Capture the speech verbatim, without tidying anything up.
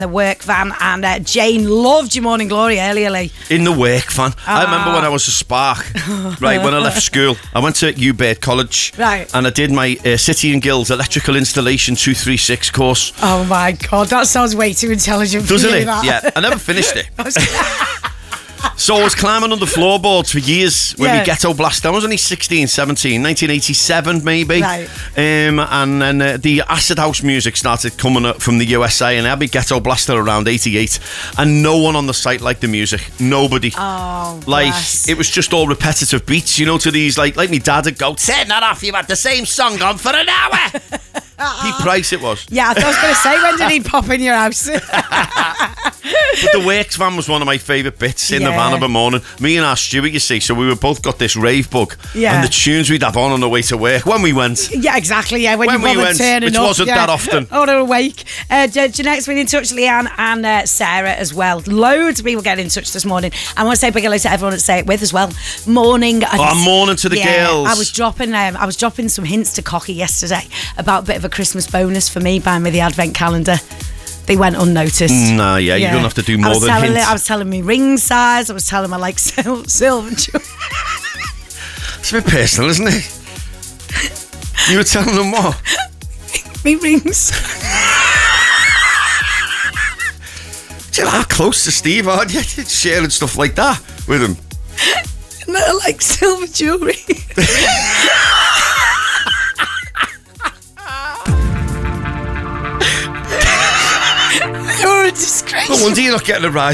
the work van, and uh, Jane loved your Morning Glory earlier, Lee. In the work van. Ah. I remember when I was a spark, right, when I left school, I went to U B College, right, and I did my uh, City and Guilds Electrical Installation two three six course. Oh my God, that sounds way too intelligent for Doesn't you, it? that. Yeah, I never finished it. So I was climbing on the floorboards for years with Yeah. my ghetto blaster. I was only sixteen, seventeen, nineteen eighty-seven maybe. Right. Um, and then uh, the acid house music started coming up from the U S A, and I had my ghetto blaster around eighty-eight, and no one on the site liked the music. Nobody. Oh, Like, bless. it was just all repetitive beats, you know, to these, like, like my dad would go, turn that off, you've had the same song on for an hour. Pete Price it was. Yeah, I thought I was going to say, when did he pop in your house? But the works van was one of my favourite bits in the Yeah. van of a morning. Me and our Stuart, you see, so we were both got this rave bug. Yeah. And the tunes we'd have on on the way to work when we went. Yeah, exactly. Yeah, when, When you we bothered went, turning which up, wasn't yeah. that often. Oh, they're awake. Uh, Je- Jeanette's been in touch, Leanne and uh, Sarah as well. Loads of people getting in touch this morning. I want to say a big hello to everyone that say it with as well. Morning. Oh, morning to the yeah, girls. I was dropping. Um, I was dropping some hints to Cocky yesterday about a bit of a Christmas bonus for me buying me the advent calendar. They went unnoticed. Nah, yeah, you're going to have to do I more was than telling hints. I was telling me ring size. I was telling her like sil- silver jewelry. It's a bit personal, isn't it? You were telling them what? Me rings. You're how close to Steve, aren't you? Sharing stuff like that with him. And they're like silver jewelry. You're a disgrace. No wonder you're not getting a rise.